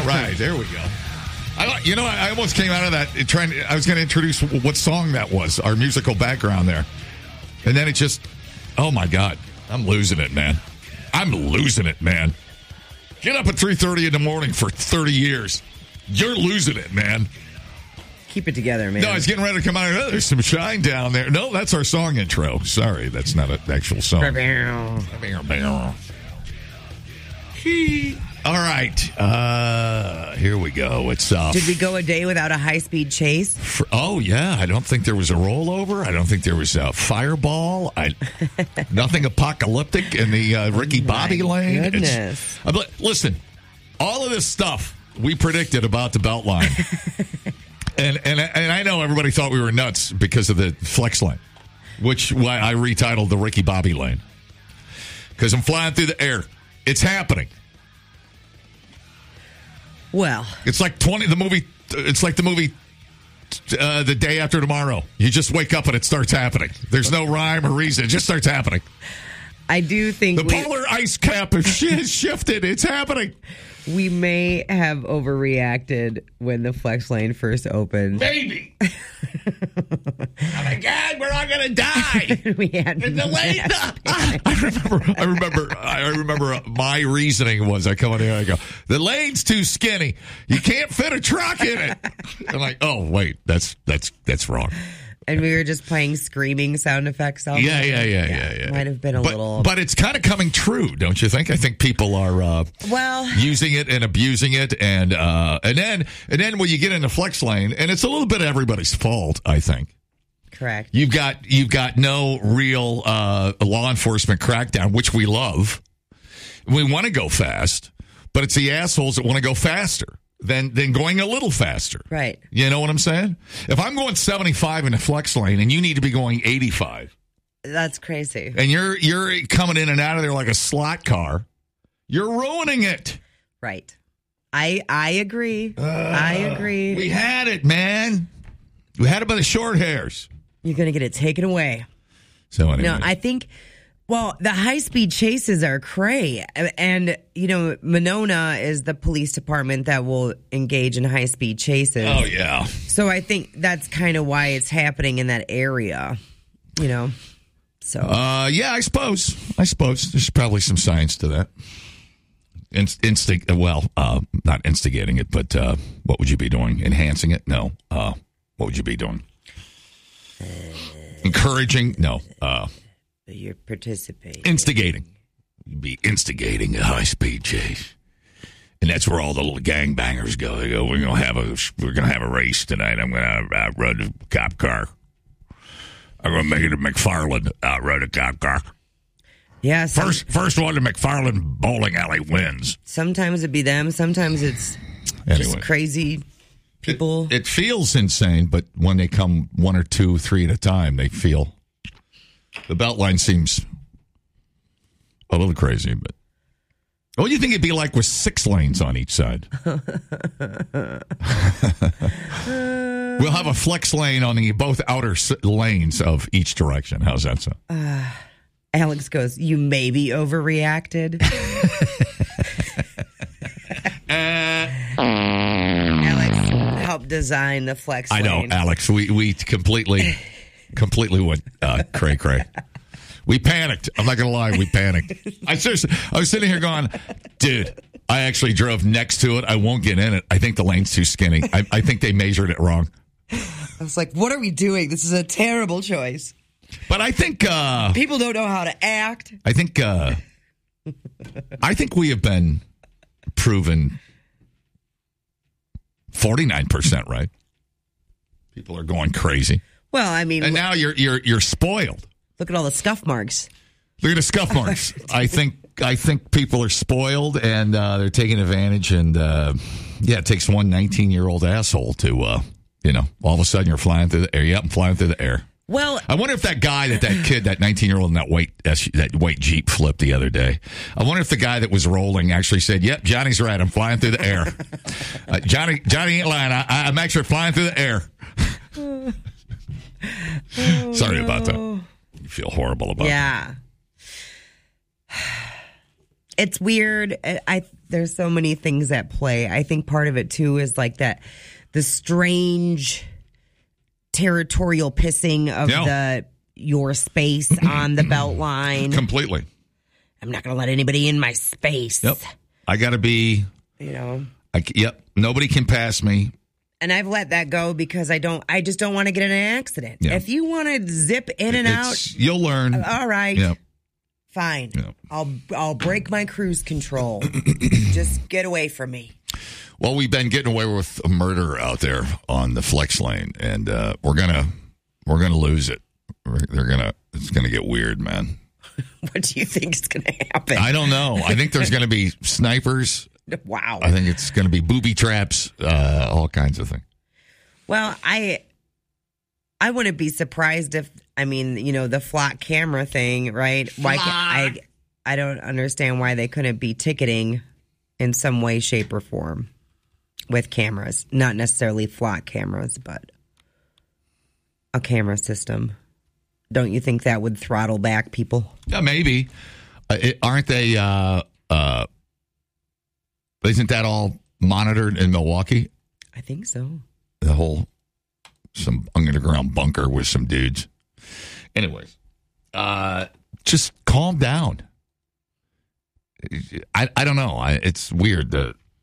Yeah, right. There we go. I almost came out of that I was going to introduce what song that was, our musical background there. And then it just, oh my God, I'm losing it, man. Get up at 3:30 in the morning for 30 years. You're losing it, man. Keep it together, man. No, I was getting ready to come out. Oh, there's some shine down there. No, that's our song intro. Sorry, that's not an actual song. All right. Here we go. It's Did we go a day without a high-speed chase? Oh, yeah. I don't think there was a rollover. I don't think there was a fireball. Nothing apocalyptic in the Ricky Bobby lane. Goodness. Listen, all of this stuff we predicted about the Beltline. and I know everybody thought we were nuts because of the flex lane, which I retitled the Ricky Bobby lane. Because I'm flying through the air. It's happening. Well, it's like the movie The Day After Tomorrow. You just wake up and it starts happening. There's no rhyme or reason. It just starts happening. I do think the polar ice cap has shifted. It's happening. We may have overreacted when the flex lane first opened. Maybe. Oh my God, we're all gonna die. We had the lane. I remember. My reasoning was, I come in here, I go, the lane's too skinny. You can't fit a truck in it. I'm like, oh wait, that's wrong. And we were just playing screaming sound effects. Yeah. Might have been a little. But it's kind of coming true, don't you think? I think people are using it and abusing it, and then when you get into flex lane, and it's a little bit everybody's fault, I think. Correct. You've got no real law enforcement crackdown, which we love. We want to go fast, but it's the assholes that want to go faster. Than going a little faster. Right. You know what I'm saying? If I'm going 75 in the flex lane and you need to be going 85. That's crazy. And you're coming in and out of there like a slot car, you're ruining it. Right. I agree. I agree. We had it, man. We had it by the short hairs. You're going to get it taken away. So anyway. No, I think... Well, the high-speed chases are cray. And, Monona is the police department that will engage in high-speed chases. Oh, yeah. So I think that's kind of why it's happening in that area, So. Yeah, I suppose. There's probably some science to that. Not instigating it, but what would you be doing? Enhancing it? No. What would you be doing? Encouraging? No. You're participating. Instigating. You'd be instigating a high-speed chase. And that's where all the little gangbangers go. They go, we're gonna have a race tonight. I'm gonna outrun a cop car. I'm gonna make it a McFarland outrun a cop car. Yeah. First one to McFarland bowling alley wins. Sometimes it'd be them. Sometimes it's just crazy people. It feels insane, but when they come 1 or 2, 3 at a time, they feel. The Beltline seems a little crazy, but what do you think it'd be like with 6 lanes on each side? We'll have a flex lane on both outer lanes of each direction. How's that sound? Alex goes, you maybe overreacted. Alex helped design the flex lane. I know, Alex. We completely went cray-cray. We panicked. I'm not going to lie. We panicked. I was sitting here going, dude, I actually drove next to it. I won't get in it. I think the lane's too skinny. I think they measured it wrong. I was like, what are we doing? This is a terrible choice. But I think... people don't know how to act. I think we have been proven 49% right. People are going crazy. Well, I mean... And now you're spoiled. Look at all the scuff marks. Look at the scuff marks. I think people are spoiled and they're taking advantage. And it takes one 19-year-old asshole to, all of a sudden you're flying through the air. Yep, I'm flying through the air. Well, I wonder if that guy, that kid, that 19-year-old in that white Jeep flipped the other day. I wonder if the guy that was rolling actually said, "Yep, Johnny's right. I'm flying through the air. Johnny ain't lying. I'm actually flying through the air." Sorry about that. You feel horrible about it. Yeah. it's weird. There's so many things at play. I think part of it too is like that the strange territorial pissing of your space on the belt line. Completely. I'm not going to let anybody in my space. Yep. I got to be. Nobody can pass me. And I've let that go because I just don't want to get in an accident. Yeah. If you want to zip in and out, you'll learn. All right. Yep. Fine. Yep. I'll break my cruise control. Just get away from me. Well, we've been getting away with a murder out there on the flex lane, and we're gonna lose it. It's gonna get weird, man. What do you think is gonna happen? I don't know. I think there's gonna be snipers. Wow. I think it's gonna be booby traps, all kinds of things. Well, I wouldn't be surprised if the flock camera thing, right? Why I don't understand why they couldn't be ticketing in some way, shape, or form with cameras. Not necessarily flock cameras, but a camera system. Don't you think that would throttle back people? Yeah, maybe. Aren't they? Isn't that all monitored in Milwaukee? I think so. Some underground bunker with some dudes. Anyways, just calm down. I don't know. It's weird.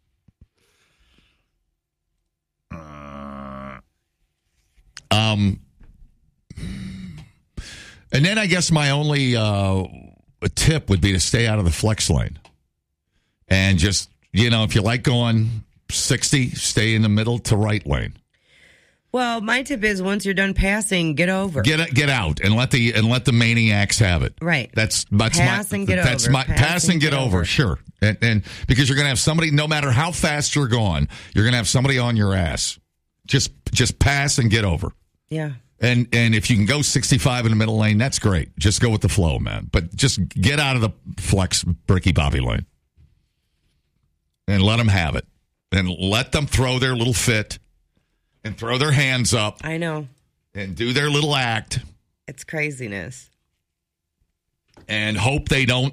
And then I guess my only tip would be to stay out of the flex lane. And just, if you like going 60, stay in the middle to right lane. Well, my tip is once you're done passing, get over. Get out and let the maniacs have it. Right. That's pass my, and get that's over. my pass and get over. Sure. And because you're going to have somebody, no matter how fast you're going, you're going to have somebody on your ass. Just pass and get over. Yeah. And if you can go 65 in the middle lane, that's great. Just go with the flow, man. But just get out of the flex Bricky Bobby lane and let them have it, and let them throw their little fit. And throw their hands up. I know. And do their little act. It's craziness. And hope they don't,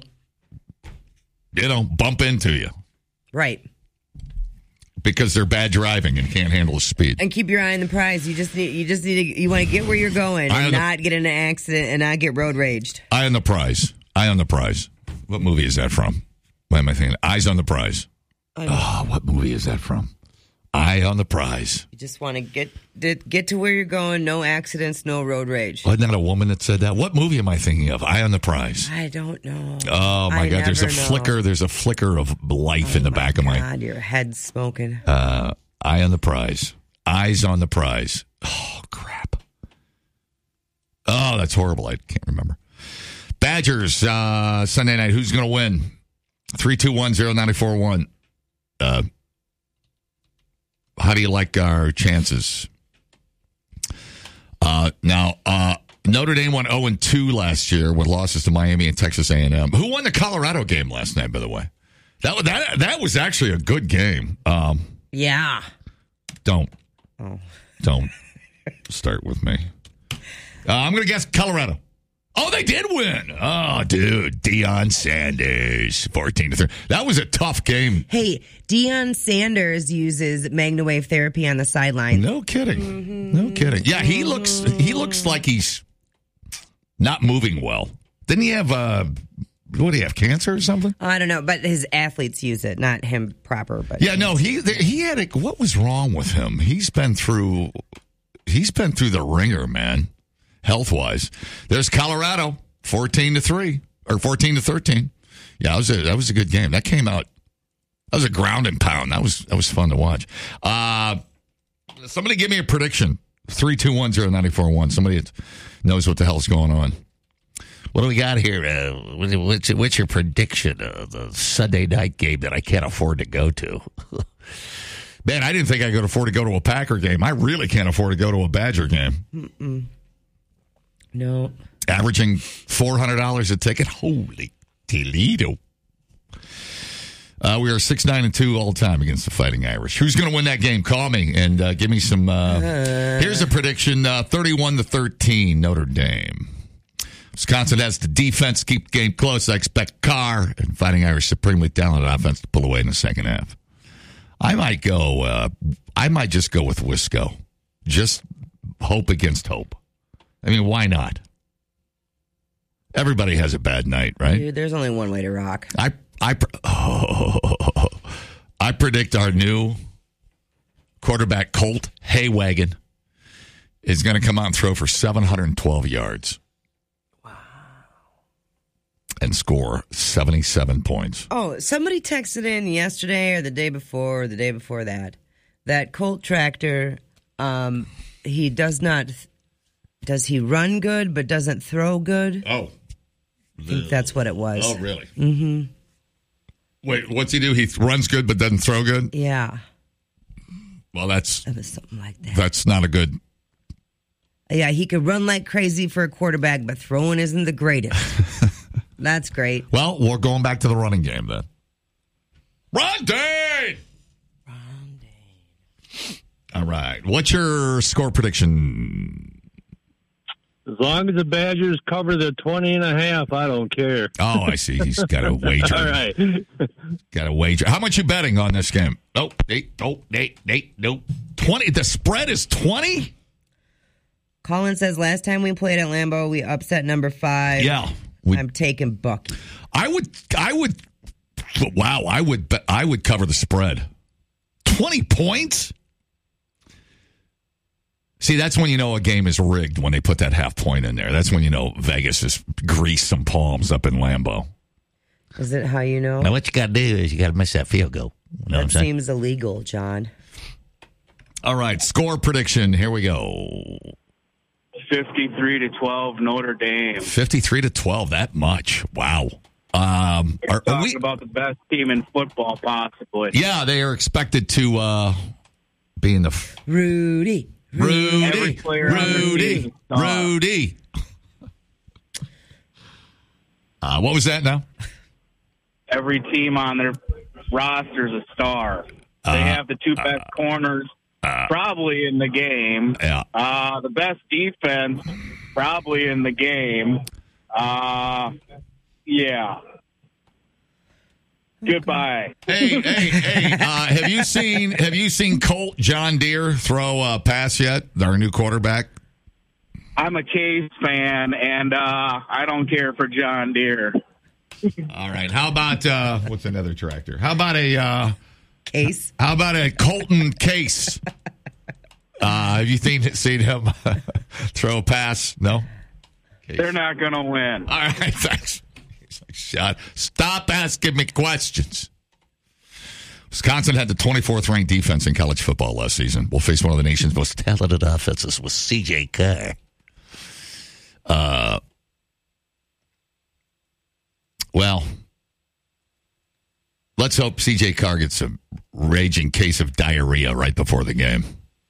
bump into you. Right. Because they're bad driving and can't handle the speed. And keep your eye on the prize. You want to get where you're going and not get in an accident and not get road raged. Eye on the prize. Eye on the prize. What movie is that from? What am I thinking? Eyes on the prize. What movie is that from? Eye on the prize. You just want to get to where you're going. No accidents, no road rage. Wasn't that a woman that said that? What movie am I thinking of? Eye on the prize. I don't know. Oh my God! There's a flicker. There's a flicker of life in the back of my. God, your head's smoking. Eye on the prize. Eyes on the prize. Oh crap! Oh, that's horrible. I can't remember. Badgers Sunday night. Who's going to win? 321-0941. How do you like our chances? Now, Notre Dame won 0-2 last year with losses to Miami and Texas A&M. Who won the Colorado game last night, by the way? That was actually a good game. Yeah. Don't start with me. I'm going to guess Colorado. Oh, they did win. Oh, dude. Deion Sanders, 14-3. That was a tough game. Hey, Deion Sanders uses MagnaWave therapy on the sideline. No kidding. Mm-hmm. No kidding. Yeah, he looks like he's not moving well. Didn't he have, what do you have, cancer or something? I don't know, but his athletes use it, not him proper. But yeah, no, he had what was wrong with him? He's been through the ringer, man. Health-wise, there's Colorado 14-3 or 14-13. Yeah, that was a good game. That came out. That was a ground and pound. That was fun to watch. Somebody give me a prediction. 321-0941. Somebody that knows what the hell's going on. What do we got here? What's your prediction of the Sunday night game that I can't afford to go to? Man, I didn't think I could afford to go to a Packer game. I really can't afford to go to a Badger game. Mm-mm. No. Averaging $400 a ticket. Holy Toledo. We are 6-9-2 all the time against the Fighting Irish. Who's going to win that game? Call me and give me some. Here's a prediction: 31-13 Notre Dame. Wisconsin has the defense to keep the game close. I expect Carr and Fighting Irish supremely talented offense to pull away in the second half. I might just go with Wisco. Just hope against hope. I mean, why not? Everybody has a bad night, right? Dude, there's only one way to rock. I predict our new quarterback, Colt Haywagon, is going to come out and throw for 712 yards. Wow. And score 77 points. Oh, somebody texted in yesterday or the day before that Colt Tractor, he does he run good but doesn't throw good? Oh. I think that's what it was. Oh, really? Mm-hmm. Wait, what's he do? He runs good but doesn't throw good? Yeah. Well, it was something like that. That's not a good... Yeah, he could run like crazy for a quarterback, but throwing isn't the greatest. That's great. Well, we're going back to the running game then. Run, Dane! All right. What's your score prediction? As long as the Badgers cover the 20.5, I don't care. Oh, I see. He's got a wager. All right. Got a wager. How much you betting on this game? Nope. 20. The spread is 20? Colin says last time we played at Lambeau, we upset number 5. Yeah. I'm taking Bucky. I would cover the spread. 20 points? See, that's when you know a game is rigged, when they put that half point in there. That's when you know Vegas has greased some palms up in Lambeau. Is it how you know? Now, what you got to do is you got to miss that field goal. You know what I'm saying? Seems illegal, John. All right, score prediction. Here we go. 53-12 Notre Dame. 53-12, that much. Wow. Are we about the best team in football, possibly? Yeah, they are expected to be in the... Rudy. What was that now? Every team on their roster is a star. They have the two best corners probably in the game. Yeah. The best defense probably in the game. Yeah. Goodbye. Hey! Have you seen Colt John Deere throw a pass yet? Our new quarterback. I'm a Case fan, and I don't care for John Deere. All right. How about what's another tractor? How about a Case? How about a Colton Case? Have you seen him throw a pass? No. Case. They're not going to win. All right. Thanks. Stop asking me questions. Wisconsin had the 24th ranked defense in college football last season. We'll face one of the nation's most talented offenses with C.J. Carr. Well, let's hope C.J. Carr gets a raging case of diarrhea right before the game.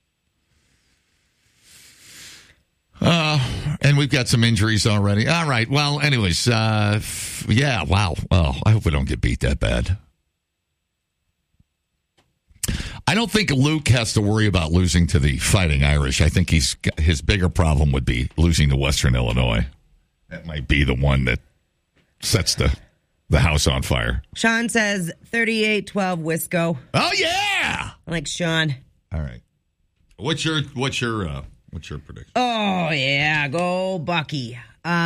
And we've got some injuries already. All right. Well, anyways, yeah, wow. Well, I hope we don't get beat that bad. I don't think Luke has to worry about losing to the Fighting Irish. I think his bigger problem would be losing to Western Illinois. That might be the one that sets the house on fire. Sean says 38-12 Wisco. Oh, yeah. I like Sean. All right. What's your prediction? Oh, yeah, go Bucky.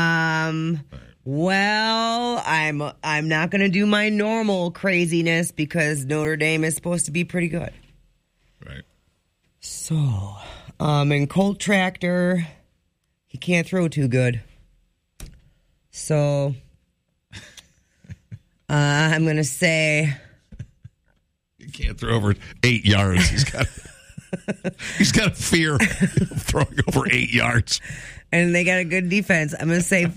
Well, I'm not going to do my normal craziness because Notre Dame is supposed to be pretty good. Right. So, and Colt Tractor, he can't throw too good. So, I'm going to say... He can't throw over 8 yards. He's got a fear of throwing over 8 yards. And they got a good defense. I'm gonna say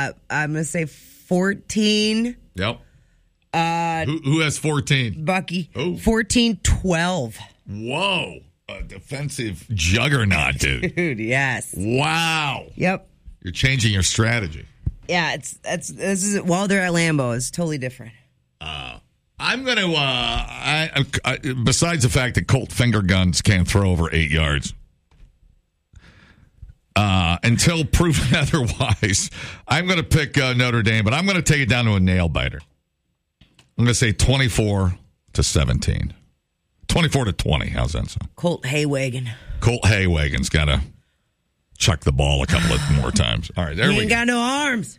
14. Yep. Who has 14? Bucky. Oh. 14-12. Whoa. A defensive juggernaut, dude. Dude, yes. Wow. Yep. You're changing your strategy. Yeah, this is while they're at Lambeau, it's totally different. I'm going to, besides the fact that Colt finger guns can't throw over 8 yards, Until proven otherwise, I'm going to pick Notre Dame, but I'm going to take it down to a nail biter. I'm going to say 24-17. 24-20. How's that sound? Colt Haywagon. Colt Haywagon's got to chuck the ball a couple of more times. All right, there He we ain't go. got no arms.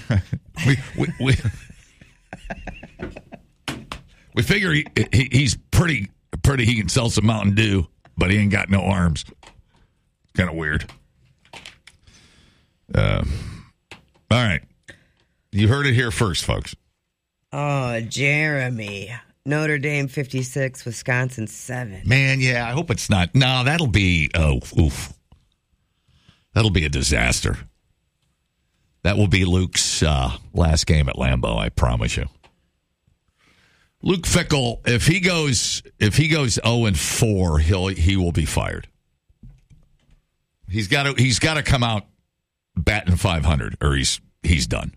We figure he's pretty. He can sell some Mountain Dew, but he ain't got no arms. Kind of weird. All right. You heard it here first, folks. Oh, Jeremy. Notre Dame 56, Wisconsin 7. Man, yeah, I hope it's not. No, that'll be, oof. That'll be a disaster. That will be Luke's last game at Lambeau, I promise you. Luke Fickell, if he goes 0-4, he will be fired. He's got to come out batting 500, or he's done.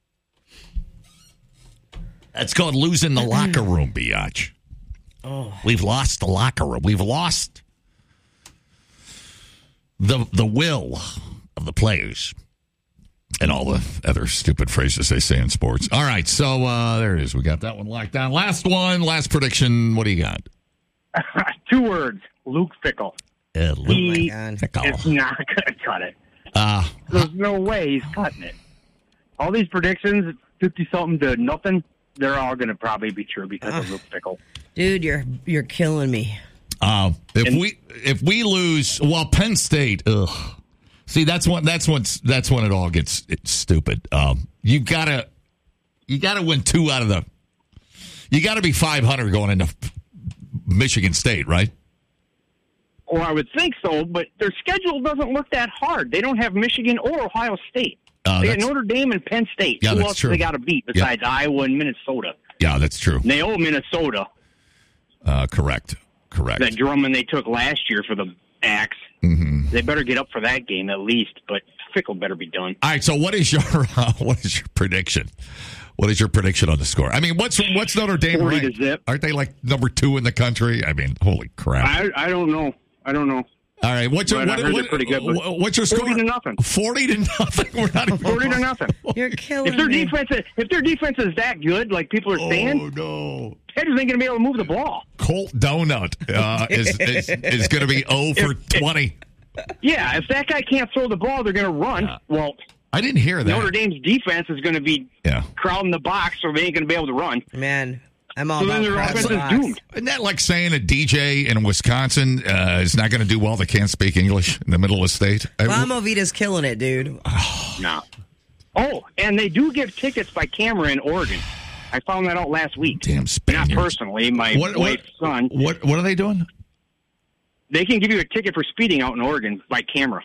That's called losing the locker room, biatch. Oh. We've lost the locker room. We've lost the will of the players. And all the other stupid phrases they say in sports. All right, so there it is. We got that one locked down. Last prediction. What do you got? 2 words. Luke Fickell. Luke Fickell. It's not going to cut it. There's no way he's cutting it. All these predictions, 50-something to nothing, they're all going to probably be true because of Luke Fickell. Dude, you're killing me. If we lose, well, Penn State, ugh. See, that's when it all gets stupid. You gotta win 2 out of the. You gotta be 500 going into Michigan State, right? Or I would think so, but their schedule doesn't look that hard. They don't have Michigan or Ohio State. They got Notre Dame and Penn State. Yeah, Who that's else true. do they got to beat besides Iowa and Minnesota? Yeah, that's true. And they owe Minnesota. Correct. That drumming they took last year for the Axe. Mm-hmm. They better get up for that game at least, but Fickell better be done. All right, so what is your prediction? What is your prediction on the score? I mean, what's Notre Dame 40 ranked? to zip. Aren't they like number 2 in the country? I mean, holy crap! I don't know. All right, what's your But I heard they're pretty good, but what's your score? 40 to nothing. 40 to nothing. We're not even 40 to nothing. You're killing If me. their defense is that good, like people are saying, Oh no! Pedro's ain't going to be able to move the ball. Colt Donut is going to be 0 for 20. Yeah, if that guy can't throw the ball, they're going to run. Well, I didn't hear that. Notre Dame's defense is going to be crowding the box, so they ain't going to be able to run. Man, I'm all So about then their crowd offense is box. doomed. Isn't that like saying a DJ in Wisconsin is not going to do well that can't speak English in the middle of the state? Movita's killing it, dude. No. Oh, and they do give tickets by camera in Oregon. I found that out last week. Damn Spaniards. Not personally, my wife's son. What are they doing? They can give you a ticket for speeding out in Oregon by camera.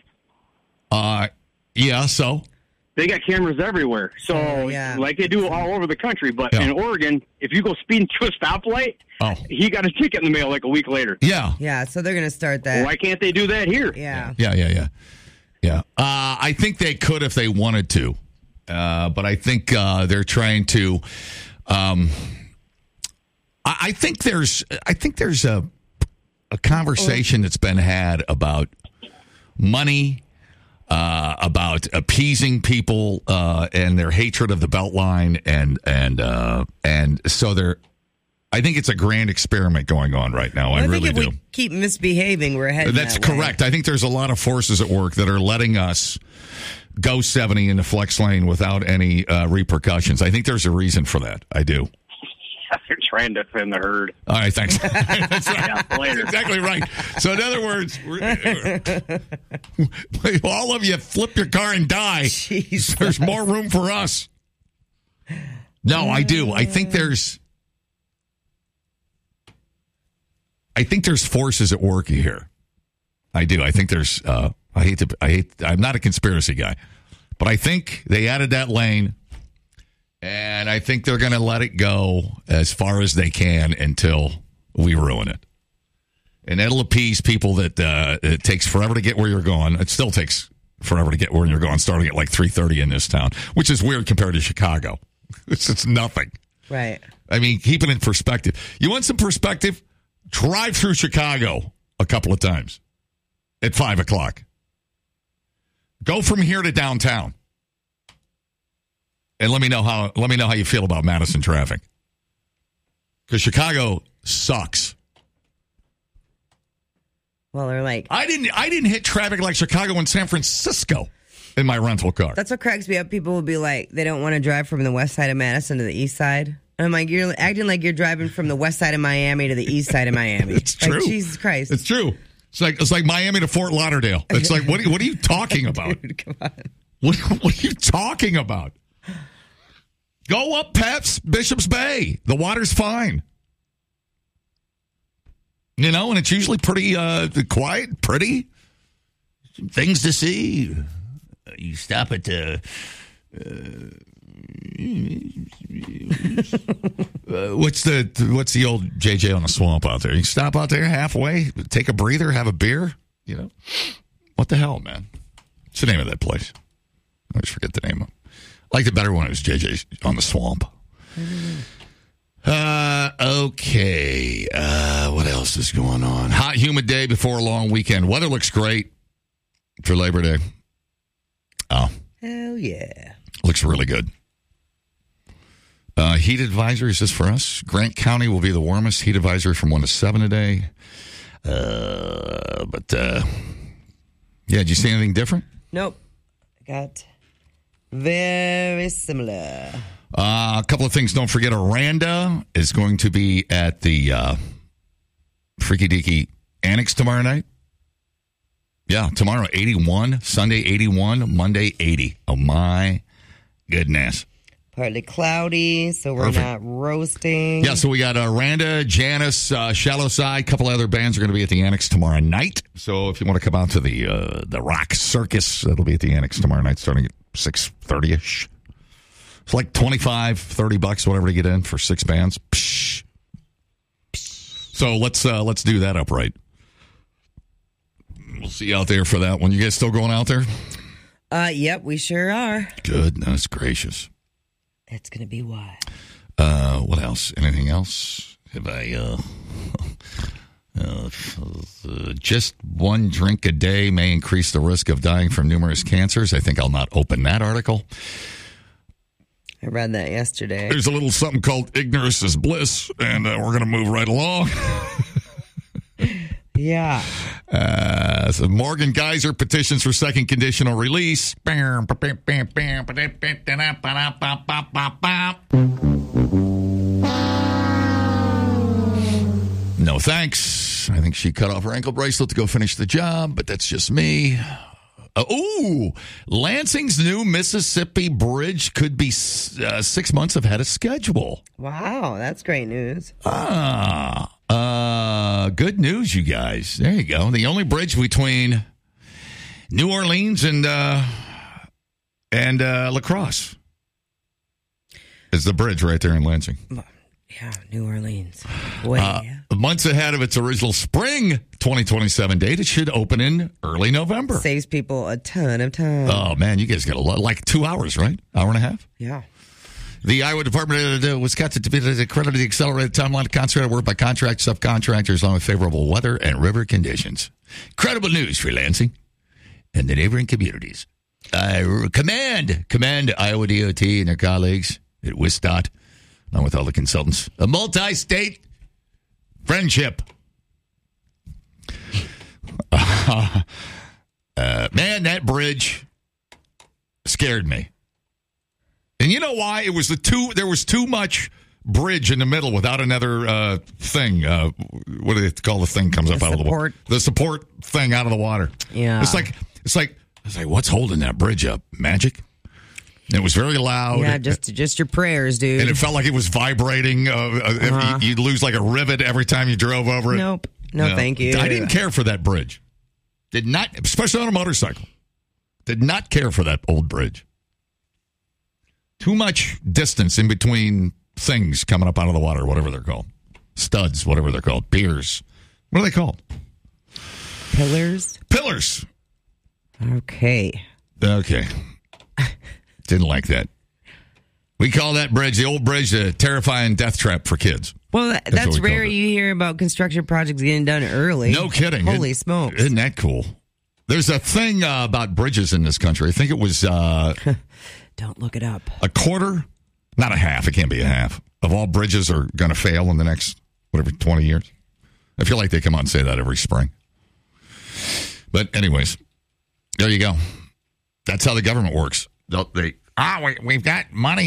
Yeah, so? They got cameras everywhere. So, like they do all over the country. But in Oregon, if you go speeding to a stoplight, he got a ticket in the mail like a week later. Yeah. Yeah, so they're going to start that. Why can't they do that here? Yeah. Yeah. I think they could if they wanted to. But I think they're trying to. I think there's a conversation that's been had about money, about appeasing people and their hatred of the Beltline, and so they're. I think it's a grand experiment going on right now. I really think if do. we keep misbehaving, we're heading That's that way. correct. I think there's a lot of forces at work that are letting us go 70 in the flex lane without any repercussions. I think there's a reason for that. I do. They're trying to defend the herd. All right, thanks. That's right. Yeah, later. That's exactly right. So in other words, all of you flip your car and die. Jesus. There's more room for us. No, I do. I think there's forces at work here. I do. I think there's. I'm not a conspiracy guy, but I think they added that lane, and I think they're going to let it go as far as they can until we ruin it. And it'll appease people that it takes forever to get where you're going. It still takes forever to get where you're going, starting at like 3:30 in this town, which is weird compared to Chicago. It's nothing. Right. I mean, keep it in perspective. You want some perspective? Drive through Chicago a couple of times at 5 o'clock. Go from here to downtown. And let me know how you feel about Madison traffic. Because Chicago sucks. Well, they're like, I didn't hit traffic like Chicago and San Francisco in my rental car. That's what cracks me up. People will be like, they don't want to drive from the west side of Madison to the east side. And I'm like, you're acting like you're driving from the west side of Miami to the east side of Miami. It's true. Like, Jesus Christ. It's true. It's like Miami to Fort Lauderdale. It's like, what are you talking about? Dude, come on. What are you talking about? Go up Bishop's Bay. The water's fine. You know, and it's usually pretty quiet, pretty. Some things to see. You stop at the... what's the old JJ on the swamp out there? You stop out there halfway, take a breather, have a beer. You know, what the hell, man? What's the name of that place? I always forget the name of it. I like the better one. It was JJ's on the swamp. Okay. What else is going on? Hot, humid day before a long weekend. Weather looks great for Labor Day. Oh, hell yeah! Looks really good. Heat advisory is this for us. Grant County will be the warmest. Heat advisory from 1 to 7 today. Yeah, did you see anything different? Nope. I got very similar. A couple of things. Don't forget, Aranda is going to be at the Freaky Deaky Annex tomorrow night. Yeah, tomorrow 81, Sunday 81, Monday 80. Oh, my goodness. Partly cloudy, so we're not roasting. Yeah, so we got Randa, Janice, Shallow Side, a couple other bands are going to be at the Annex tomorrow night. So if you want to come out to the Rock Circus, it'll be at the Annex tomorrow night starting at 6:30ish. It's like $25-$30, whatever to get in for 6 bands. Psh. So let's do that upright. We'll see you out there for that one. You guys still going out there? Yep, we sure are. Goodness gracious. That's going to be why. What else? Anything else? Have I, just one drink a day may increase the risk of dying from numerous cancers. I think I'll not open that article. I read that yesterday. There's a little something called ignorance is bliss, and we're going to move right along. Yeah. So Morgan Geyser petitions for second conditional release. No thanks. I think she cut off her ankle bracelet to go finish the job, but that's just me. Lansing's new Mississippi Bridge could be 6 months ahead of schedule. Wow, that's great news. Good news, you guys. There you go. The only bridge between New Orleans and La Crosse is the bridge right there in Lansing. Yeah, New Orleans. Months ahead of its original spring 2027 date, it should open in early November. Saves people a ton of time. Oh, man, you guys got a lot. Like 2 hours, right? Hour and a half? Yeah. The Iowa Department of Wisconsin accredited the accelerated timeline to concentrate work by contract subcontractors along with favorable weather and river conditions. Incredible news for Lansing and the neighboring communities. Commend Iowa DOT and their colleagues at WisDOT, along with all the consultants. A multi-state friendship. Man, that bridge scared me. And you know why? It was there was too much bridge in the middle without another thing. What do they call the thing comes up out of the water? The support thing out of the water. Yeah. It's like what's holding that bridge up? Magic? And it was very loud. Yeah, just your prayers, dude. And it felt like it was vibrating. You'd lose like a rivet every time you drove over it. Nope. No, thank you. I didn't care for that bridge. Did not, especially on a motorcycle. Did not care for that old bridge. Too much distance in between things coming up out of the water, whatever they're called. Studs, whatever they're called. Piers. What are they called? Pillars? Pillars. Okay. Didn't like that. We call that bridge, the old bridge, a terrifying death trap for kids. Well, that's rare you hear about construction projects getting done early. No kidding. Holy smokes. Isn't that cool? There's a thing about bridges in this country. I think it was Don't look it up. a quarter, not a half. It can't be a half of all bridges are going to fail in the next 20 years. I feel like they come out and say that every spring. But anyways, there you go. That's how the government works. We've got money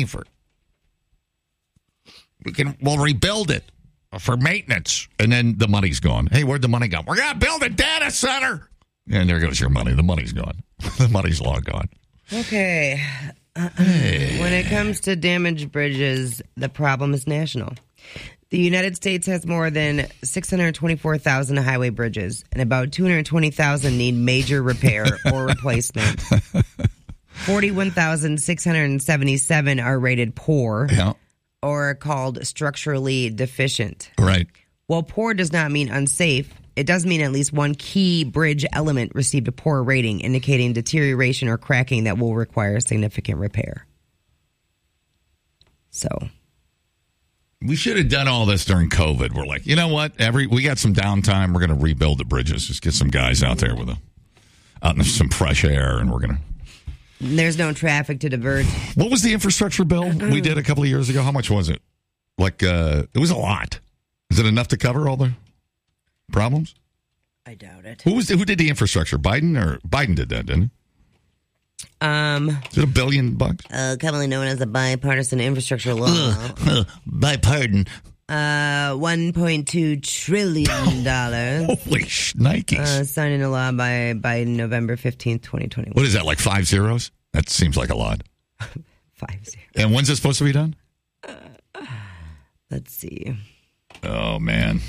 we'll rebuild it for maintenance, and then the money's gone. Hey, where'd the money go? We're going to build a data center. And there goes your money. The money's gone. The money's long gone. Okay. When it comes to damaged bridges, the problem is national. The United States has more than 624,000 highway bridges, and about 220,000 need major repair or replacement. 41,677 are rated poor or called structurally deficient. Right. While poor does not mean unsafe, it does mean at least one key bridge element received a poor rating, indicating deterioration or cracking that will require significant repair. So, we should have done all this during COVID. We're like, you know what? We got some downtime. We're going to rebuild the bridges. Just get some guys out there out in some fresh air, and we're going to. There's no traffic to divert. What was the infrastructure bill we did a couple of years ago? How much was it? It was a lot. Is it enough to cover all the problems? I doubt it. Who did the infrastructure? Biden did that, didn't he? Is it $1 billion? Commonly known as the bipartisan infrastructure law. Bipartisan. $1.2 trillion. Holy shnikes. Signed into law by Biden November 15th, 2021. What is that, like 5 zeros? That seems like a lot. 5 zeros. And when's it supposed to be done? Let's see. Oh, man.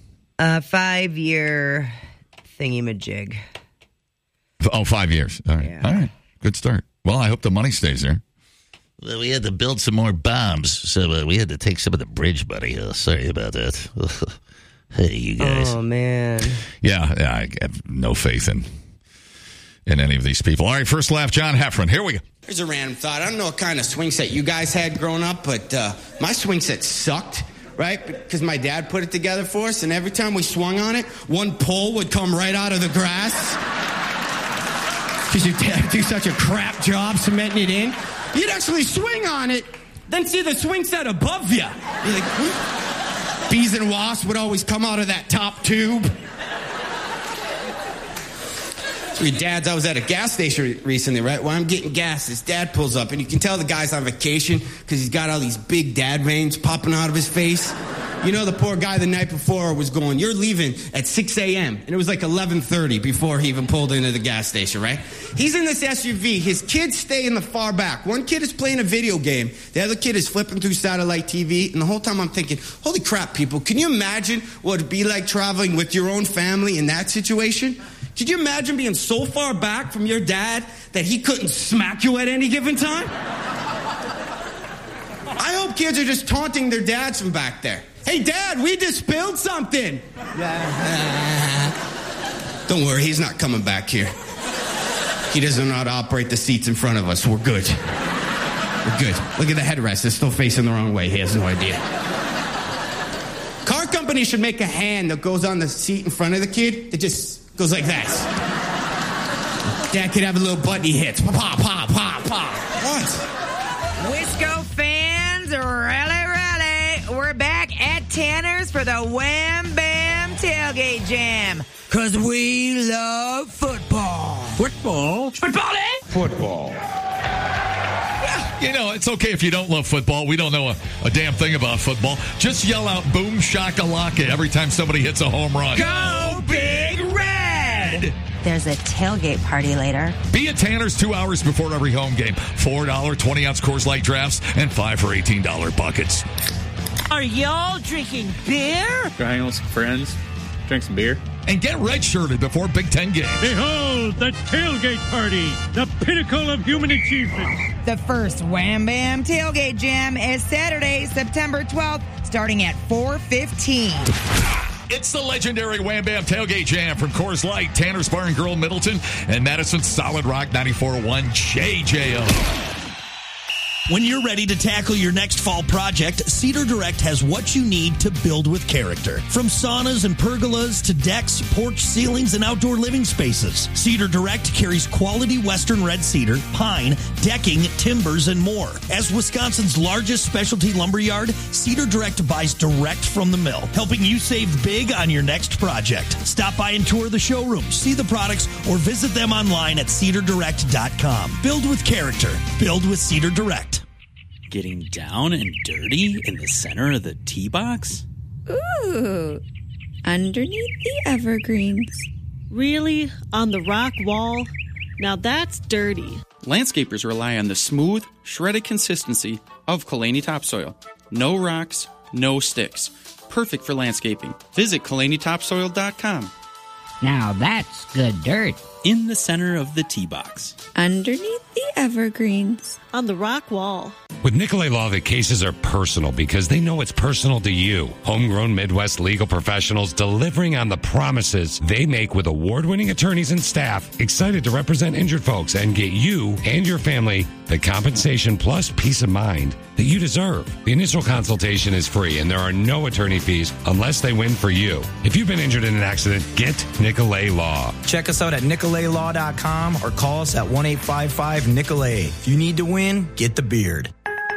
5-year thingy-majig. 5 years. All right. Yeah. All right. Good start. Well, I hope the money stays there. Well, we had to build some more bombs, so we had to take some of the bridge money. Sorry about that. Hey, you guys. Oh, man. Yeah, I have no faith in any of these people. All right, first laugh, John Heffron. Here we go. Here's a random thought. I don't know what kind of swing set you guys had growing up, but my swing set sucked, right? Because my dad put it together for us, and every time we swung on it, one pole would come right out of the grass. Because your dad do such a crap job cementing it in. You'd actually swing on it, then see the swing set above you. You're like, whoop. Bees and wasps would always come out of that top tube. So your dad's, I was at a gas station recently, right? While I'm getting gas, his dad pulls up, and you can tell the guy's on vacation because he's got all these big dad veins popping out of his face. You know, the poor guy the night before was going, you're leaving at 6 a.m. And it was like 11:30 before he even pulled into the gas station, right? He's in this SUV. His kids stay in the far back. One kid is playing a video game. The other kid is flipping through satellite TV. And the whole time I'm thinking, holy crap, people, can you imagine what it'd be like traveling with your own family in that situation? Could you imagine being so far back from your dad that he couldn't smack you at any given time? I hope kids are just taunting their dads from back there. Hey, Dad, we just spilled something. Don't worry, he's not coming back here. He doesn't know how to operate the seats in front of us. We're good. We're good. Look at the headrest. It's still facing the wrong way. He has no idea. Car company should make a hand that goes on the seat in front of the kid. It just goes like that. Dad could have a little button he hits. Pa, pa, pa, pa, pa. What? Wisco fans, really? We're back at Tanner's for the Wham Bam Tailgate Jam. Because we love football. Football? Football, eh? Football. You know, it's okay if you don't love football. We don't know a damn thing about football. Just yell out boom shakalaka every time somebody hits a home run. Go Big Red! There's a tailgate party later. Be at Tanner's 2 hours before every home game. $4 20-ounce Coors Light drafts and $5 for $18 buckets. Are y'all drinking beer? Go hang out with some friends, drink some beer. And get red-shirted before Big Ten games. Behold, the tailgate party, the pinnacle of human achievement. The first Wham Bam Tailgate Jam is Saturday, September 12th, starting at 4:15. It's the legendary Wham Bam Tailgate Jam from Coors Light, Tanner's Bar and Grill, Middleton, and Madison's Solid Rock 94.1 JJO. When you're ready to tackle your next fall project, Cedar Direct has what you need to build with character. From saunas and pergolas to decks, porch ceilings, and outdoor living spaces, Cedar Direct carries quality Western red cedar, pine, decking, timbers, and more. As Wisconsin's largest specialty lumber yard, Cedar Direct buys direct from the mill, helping you save big on your next project. Stop by and tour the showroom, see the products, or visit them online at cedardirect.com. Build with character. Build with Cedar Direct. Getting down and dirty in the center of the tee box? Ooh, underneath the evergreens. Really? On the rock wall? Now that's dirty. Landscapers rely on the smooth, shredded consistency of Kalani topsoil. No rocks, no sticks. Perfect for landscaping. Visit KalaniTopsoil.com. Now that's good dirt. In the center of the tee box. Underneath the evergreens. On the rock wall. With Nicolay Law, the cases are personal because they know it's personal to you. Homegrown Midwest legal professionals delivering on the promises they make with award-winning attorneys and staff excited to represent injured folks and get you and your family the compensation plus peace of mind that you deserve. The initial consultation is free and there are no attorney fees unless they win for you. If you've been injured in an accident, get Nicolay Law. Check us out at NicolayLaw.com or call us at 1-855-NICOLAY. If you need to win, get the beard.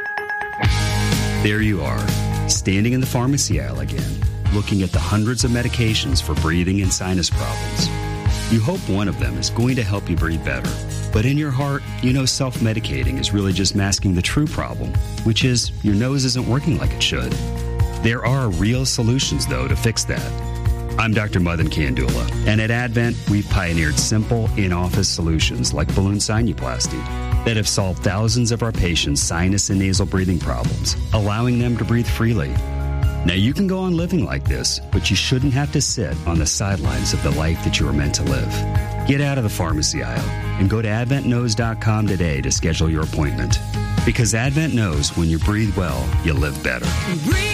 There you are, standing in the pharmacy aisle again, looking at the hundreds of medications for breathing and sinus problems. You hope one of them is going to help you breathe better. But in your heart, you know self-medicating is really just masking the true problem, which is your nose isn't working like it should. There are real solutions, though, to fix that. I'm Dr. Madan Kandula, and at Advent, we've pioneered simple, in-office solutions like balloon sinuplasty that have solved thousands of our patients' sinus and nasal breathing problems, allowing them to breathe freely. Now, you can go on living like this, but you shouldn't have to sit on the sidelines of the life that you were meant to live. Get out of the pharmacy aisle and go to AdventKnows.com today to schedule your appointment. Because Advent knows when you breathe well, you live better.